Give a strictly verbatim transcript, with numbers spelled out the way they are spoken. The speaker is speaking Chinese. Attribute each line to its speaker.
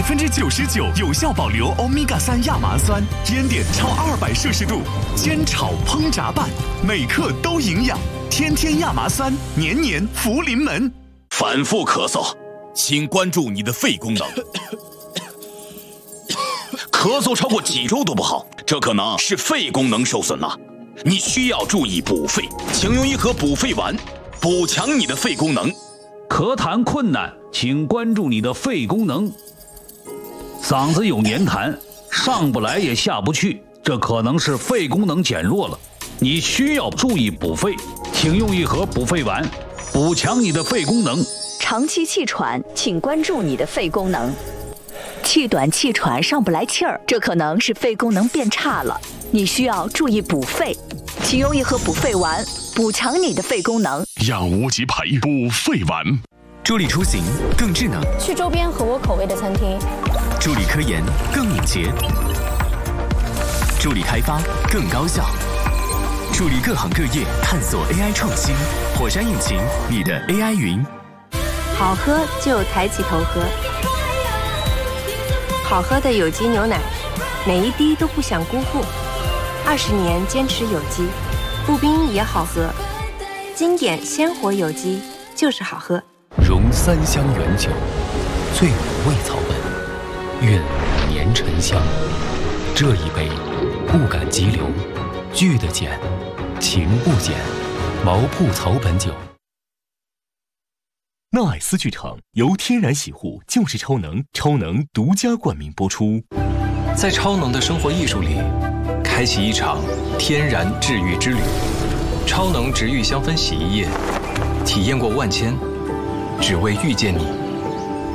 Speaker 1: 分之九十九有效保留欧米伽三亚麻酸，烟点超二百摄氏度，煎炒烹炸拌，每克都营养。天天亚麻酸，年年福临门。
Speaker 2: 反复咳嗽，请关注你的肺功能。咳嗽超过几周都不好，这可能是肺功能受损了。你需要注意补肺，请用一盒补肺丸，补强你的肺功能。
Speaker 3: 咳痰困难，请关注你的肺功能。嗓子有黏痰，上不来也下不去，这可能是肺功能减弱了。你需要注意补肺，请用一盒补肺丸，补强你的肺功能。
Speaker 4: 长期气喘，请关注你的肺功能。气短气喘上不来气儿，这可能是肺功能变差了，你需要注意补肺，请用一盒补肺丸，补强你的肺功能。
Speaker 1: 养无极培补肺丸，
Speaker 5: 助力出行更智能，
Speaker 6: 去周边合我口味的餐厅，
Speaker 5: 助力科研更敏捷，助力开发更高效，助力各行各业探索 A I 创新。火山引擎，你的 A I 云。
Speaker 7: 好喝就抬起头喝，好喝的有机牛奶，每一滴都不想辜负。二十年坚持有机，步冰也好喝，经典鲜活有机就是好喝。
Speaker 8: 融三香原酒，最美味草本，韵年沉香。这一杯，不敢急流，聚的减，情不减。毛铺草本酒。
Speaker 9: 纳爱斯剧场由天然洗护就是超能，超能独家冠名播出。
Speaker 8: 在超能的生活艺术里，开启一场天然治愈之旅。超能植愈香氛洗衣液，体验过万千，只为遇见你。